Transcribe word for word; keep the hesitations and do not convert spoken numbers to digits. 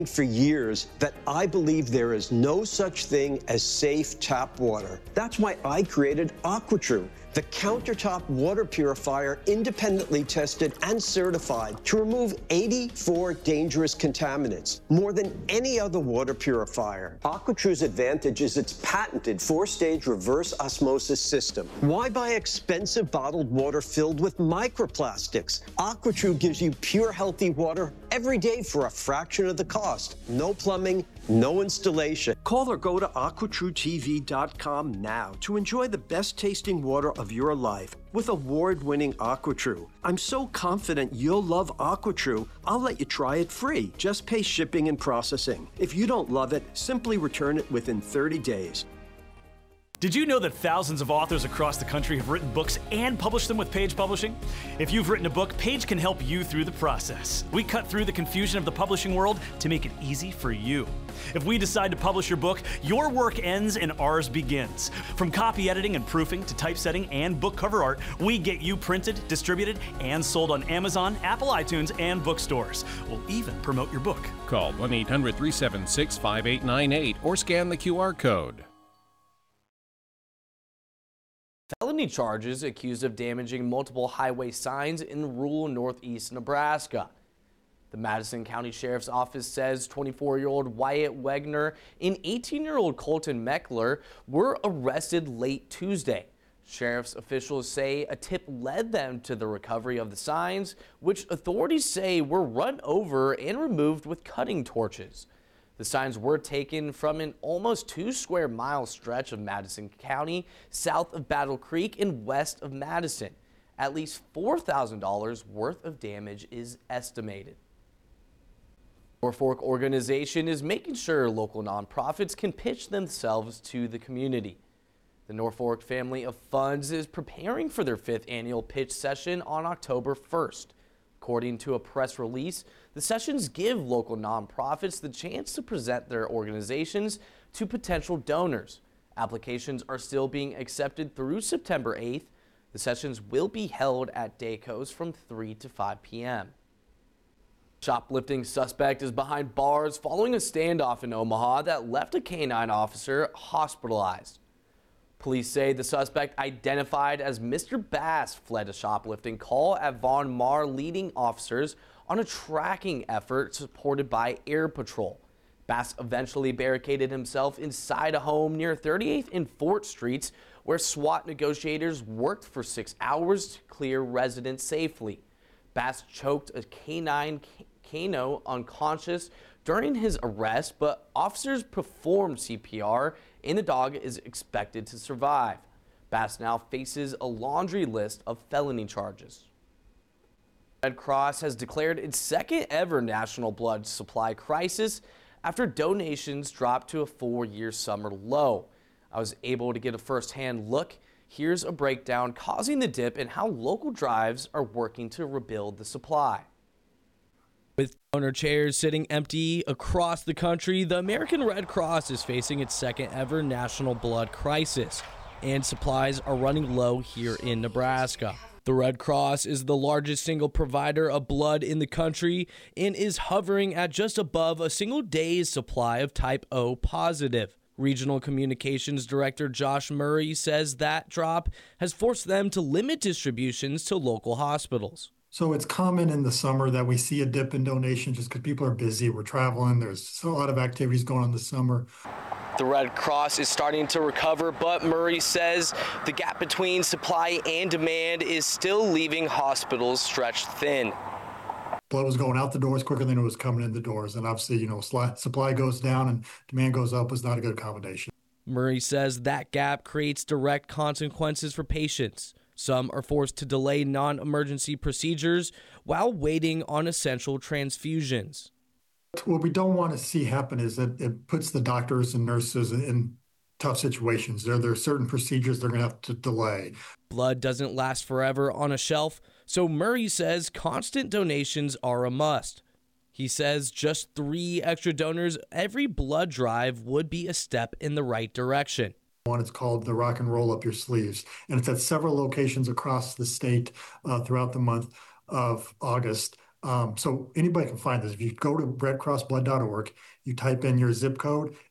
For years that I believe there is no such thing as safe tap water. That's why I created AquaTrue, the countertop water purifier independently tested and certified to remove eighty-four dangerous contaminants, more than any other water purifier. AquaTrue's advantage is its patented four-stage reverse osmosis system. Why buy expensive bottled water filled with microplastics? AquaTrue gives you pure, healthy water every day for a fraction of the cost. No plumbing, no installation. Call or go to aqua true T V dot com now to enjoy the best tasting water of your life with award-winning AquaTrue. I'm so confident you'll love AquaTrue, I'll let you try it free. Just pay shipping and processing. If you don't love it, simply return it within thirty days. Did you know that thousands of authors across the country have written books and published them with Page Publishing? If you've written a book, Page can help you through the process. We cut through the confusion of the publishing world to make it easy for you. If we decide to publish your book, your work ends and ours begins. From copy editing and proofing to typesetting and book cover art, we get you printed, distributed, and sold on Amazon, Apple iTunes, and bookstores. We'll even promote your book. Call one eight hundred, three seven six, five eight nine eight or scan the Q R code. Felony charges accused of damaging multiple highway signs in rural northeast Nebraska. The Madison County Sheriff's Office says twenty-four-year-old Wyatt Wegner and eighteen-year-old Colton Meckler were arrested late Tuesday. Sheriff's officials say a tip led them to the recovery of the signs, which authorities say were run over and removed with cutting torches. The signs were taken from an almost two square mile stretch of Madison County, south of Battle Creek and west of Madison. At least four thousand dollars worth of damage is estimated. Norfolk organization is making sure local nonprofits can pitch themselves to the community. The Norfolk Family of Funds is preparing for their fifth annual pitch session on October first. According to a press release, the sessions give local nonprofits the chance to present their organizations to potential donors. Applications are still being accepted through September eighth. The sessions will be held at Dayco's from three to five p m Shoplifting suspect is behind bars following a standoff in Omaha that left a K nine officer hospitalized. Police say the suspect, identified as Mister Bass, fled a shoplifting call at Von Maur, leading officers on a tracking effort supported by Air Patrol. Bass eventually barricaded himself inside a home near thirty-eighth and Fort Streets, where SWAT negotiators worked for six hours to clear residents safely. Bass choked a K nine Kano unconscious during his arrest, but officers performed C P R and the dog is expected to survive. Bass now faces a laundry list of felony charges. Red Cross has declared its second ever national blood supply crisis after donations dropped to a four-year summer low. I was able to get a first-hand look. Here's a breakdown causing the dip and how local drives are working to rebuild the supply. With donor chairs sitting empty across the country, the American Red Cross is facing its second ever national blood crisis, and supplies are running low here in Nebraska. The Red Cross is the largest single provider of blood in the country and is hovering at just above a single day's supply of type O positive. Regional Communications Director Josh Murray says that drop has forced them to limit distributions to local hospitals. So it's common in the summer that we see a dip in donations just because people are busy, we're traveling, there's a lot of activities going on this summer. The Red Cross is starting to recover, but Murray says the gap between supply and demand is still leaving hospitals stretched thin. Blood was going out the doors quicker than it was coming in the doors, and obviously, you know, supply goes down and demand goes up is not a good combination. Murray says that gap creates direct consequences for patients. Some are forced to delay non-emergency procedures while waiting on essential transfusions. What we don't want to see happen is that it puts the doctors and nurses in tough situations. There, there are certain procedures they're going to have to delay. Blood doesn't last forever on a shelf, so Murray says constant donations are a must. He says just three extra donors every blood drive would be a step in the right direction. One, it's called the Rock and Roll Up Your Sleeves, and it's at several locations across the state uh, throughout the month of August. Um, so anybody can find this. If you go to red cross blood dot org, you type in your zip code,